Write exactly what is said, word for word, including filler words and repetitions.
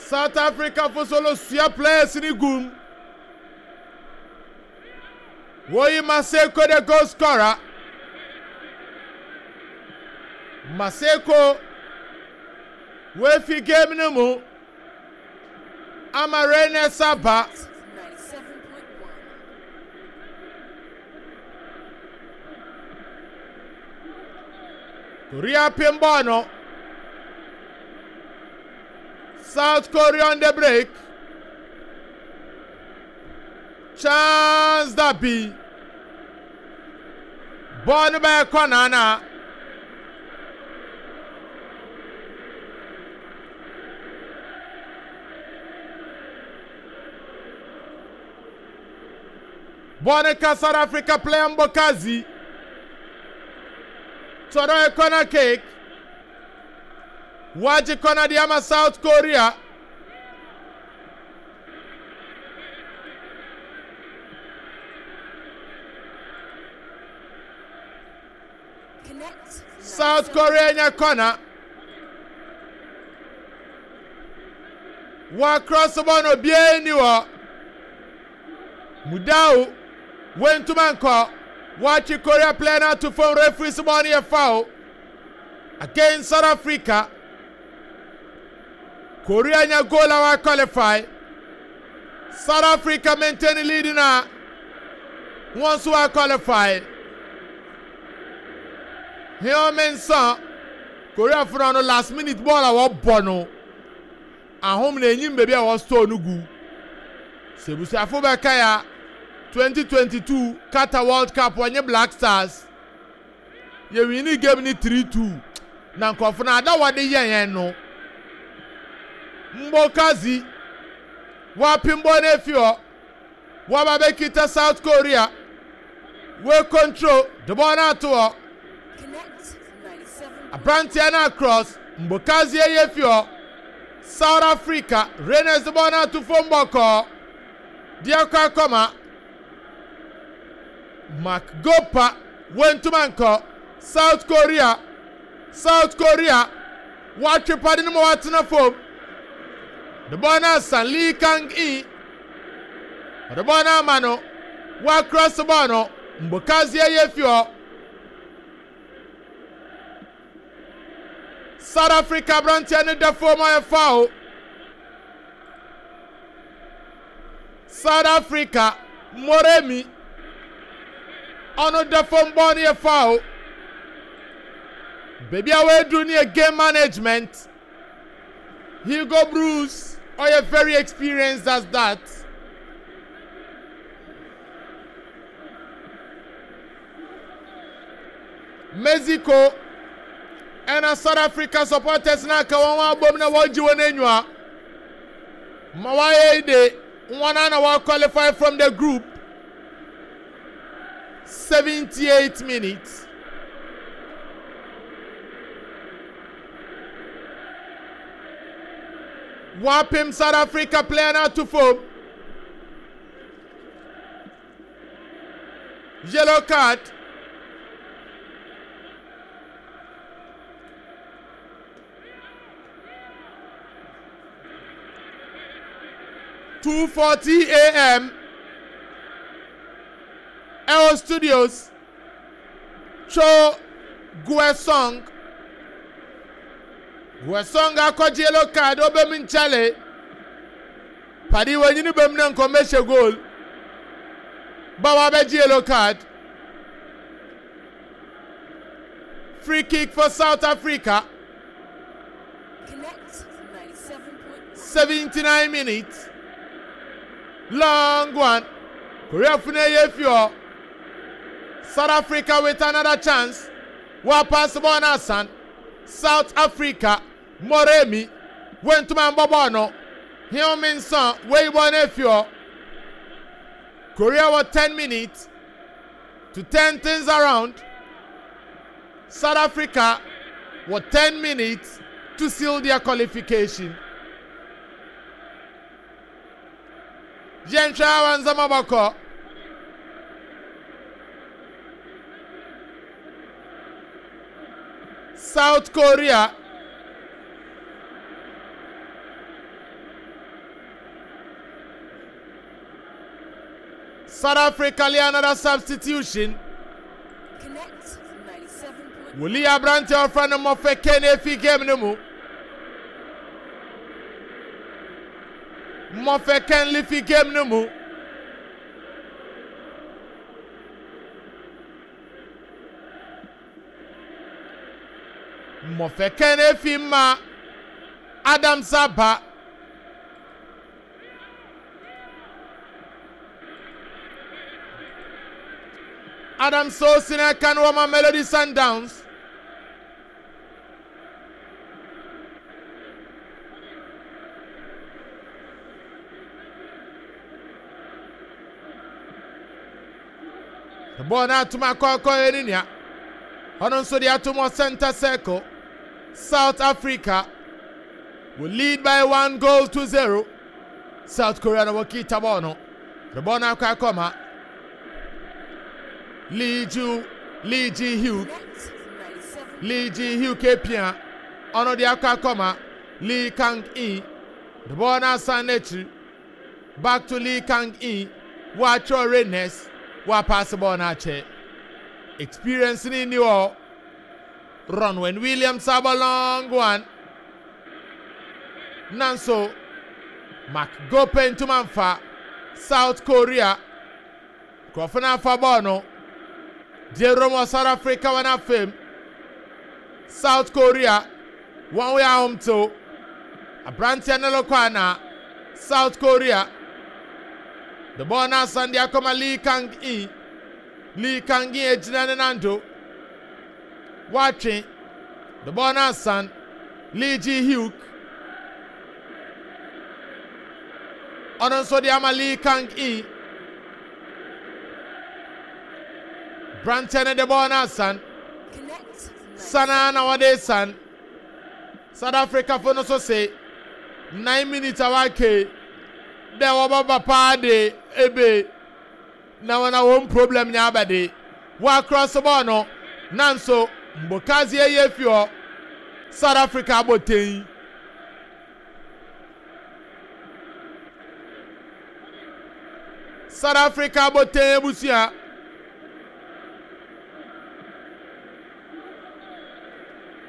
South Africa for solo sua players in gum. Woyi Maseko the goal scorer. Maseko we fi game no mu. Amarene Saba. Korea Pimbono. South Korea on the break. Chance that be. Born by Konana. Boneka South Africa play Mbokazi. Toro corner cake. Waji corner diama South Korea. Connect. South Korea nya corner. Wa cross bono bien niwa. Mudau went to Manko. Watch Korea play now to phone referee Simone a foul against South Africa. Korea nya goal our qualify. South Africa maintain the lead now. Once we qualify. Here men son Korea for the last minute ball our bono. And home the baby I was told no go. Sebusi Afubakaya twenty twenty-two Qatar World Cup when you Black Stars. You win game ni three two. Na nkofuna da wade yen no. Mbokazi wa pimbo ne fio. Wa ba kita South Korea. We control the ball out to connect ninety-seven. Abrantia na cross Mbokazi ye fio. South Africa Rennes the ball out to Fomboko. Diaka Koma Makgopa went to Manko. South Korea South Korea watch your party no more phone. The bona San Lee Kang E the bona mano walk across the bono Mbokazi yefio. South Africa Brantian the former foul. South Africa Moremi on the phone body a foul. Baby away doing a game management. Hugo Bruce or you're very experienced as that. Mexico and a South Africa supporters na kawawa bom na wajiwa nenwa. Mawaye de one and will qualify from the group. seventy-eight minutes. Wapim South Africa player now to four. Yellow card. two forty a m L Studios. Cho Guesong. Guesong akọ yellow card obem nchale. Padi wenyi ni bem na commercial goal. Bawa be yellow card. Free kick for South Africa. Connect ninety-seven point one. seventy-nine minutes. Long one. Korea Fune Yefio. South Africa with another chance. Wapas Bonasan. South Africa. Moremi. Went to Mambobono. Hyomin Son. Weibo Nefio. Korea was ten minutes to turn things around. South Africa was ten minutes to seal their qualification. Jensha Wanzamabako. South Korea. South Africa lay another substitution. Connect ninety-seven point one. Wuli Abrante ofra no Mofeke na efi game no mu. Mofeke lifi game no mu. Mofeke na efi ma Adam Saba. Adam Sosina Kanwama Melody Sundowns. The ball now to my Koko Eninia. Honon so the Atomo center circle. South Africa will lead by one goal to zero. South Korea will keep Tabono. The ball now Kakoma. Lee Ju, Lee Ji Hugh, Lee Ji Hugh Kepian, Ono the Kakoma, Lee Kang E. The ball now Sanetu. Back to Lee Kang E. Watch your redness. What pass the ball now, che. Experiencing in New York. Run when Williams have a long one. Nanso. Mac Gopen to Manfa. South Korea. Kofana Fabono. Jeromo South Africa wana fame. South Korea. One way home to. Abrantia Nelokwana. South Korea. The ball now Sandia Koma Lee Kang E. Lee Kang E Ejina Nando. Watching. The ball now son. Lee Ji Hugh. Ononso Diama Lee Kang E. Branton de ball son. Sana nowadays son. South Africa for no so say nine minutes awake. There were papa de ebe. Now on our own problem nyabade. Wa cross the ball no. Nanso Mbokazi Eyefio. South Africa aboten. South Africa aboten busia.